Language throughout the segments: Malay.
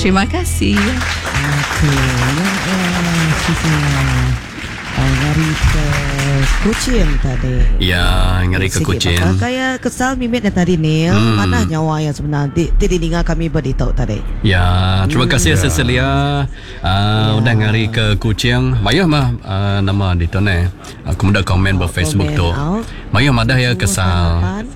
Terima kasih. Okey, kita ngari ke Kuching tadi. Ya, ngari ke Kuching. Kayak kesal mimit tadi ni. Mana nyawa yang sebenar di dengar kami beritahu tadi. Ya, terima kasih Cecilia. Udah ngari ke Kuching. Mayah mah nama di tu ne. Aku mudah komen ber Facebook tu. Mayah madah ya kesal.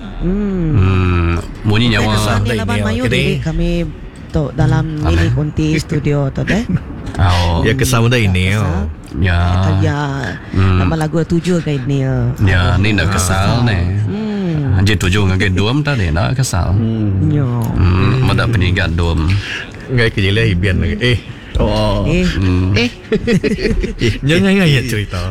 Bunyi nyawa. Laban mayu ni kami tu dalam mini konti studio tu deh. Oh. Ya kesal muda ini. Ya. Nama lagu 7 ke ini. Ya, ni nak kesal ne. Anjir 7 dengan 2 tadi nak kesal. Ya. Mada peningkat 2. Ngai ke jelah hibian lagi. Oh. Jangan ya cerita.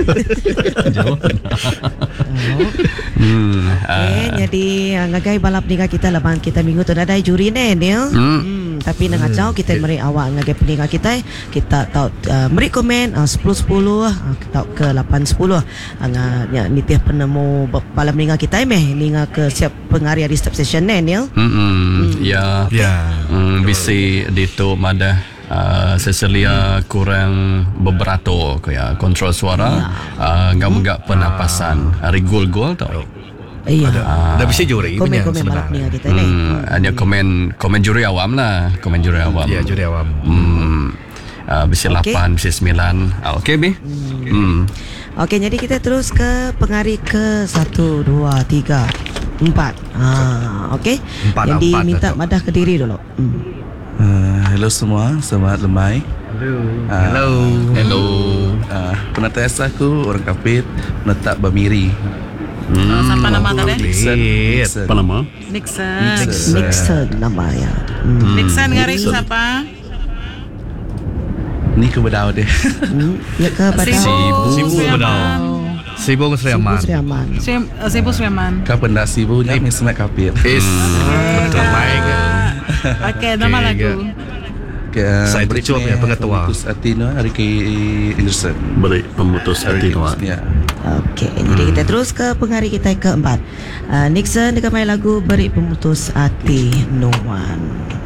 Jadi ngagai balap nikah kita laban kita minggu tu dah juri ni Neil. Tapi nak kacau kita meri awak ngagai peningat kita tahu meri komen 10-10 tahu ke 8-10 nitih penemu balap nikah kita ninga ke siap pengaria di step session ni Neil. Ya. Bisi dito madah Cecilia kurang berberatur kayak kontrol suara, enggak penapasan, rigol-gol tau. Iya. Dah bisa juri komen balap nikah kita ni. Ada komen juri awam lah, komen juri awam. Ya, juri awam. Bisa 8, bisa 9. Okey Bi. Okey, jadi kita terus ke pengari ke 1 2 3 4. Okey. Jadi minta madah ke diri dulu. Hello semua, selamat lemai. Hello. Penatas aku orang Kapit, menetap Bamiri. Siapa nama tadi? Nixon. Apa nama? Nixon nama ya. Nixon ngari siapa? Ni ke Bedau dia. Ya ke pada Sibu Bedau. Sibu Seriaman. Sibu Seriaman. Kau pendak Sibu ni Semat Kapit. Betul baik. Okey, nama lagu. Saya tercuap ya pengetua. Pemutus hati no Ricky Anderson. Beri pemutus hati tu. Ya. Okey, jadi kita terus ke pengari kita keempat. Nixon dengan main lagu Beri Pemutus Hati No One.